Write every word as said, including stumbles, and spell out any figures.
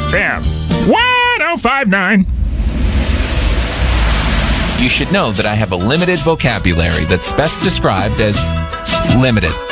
F M one oh five point nine. You should know that I have a limited vocabulary that's best described as limited.